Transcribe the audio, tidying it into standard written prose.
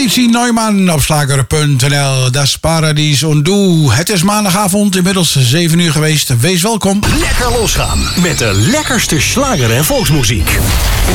Tracy Neumann op slager.nl. Dat is Paradies und Du. Het is maandagavond, inmiddels 7 uur geweest. Wees welkom. Lekker losgaan met de lekkerste slager en volksmuziek.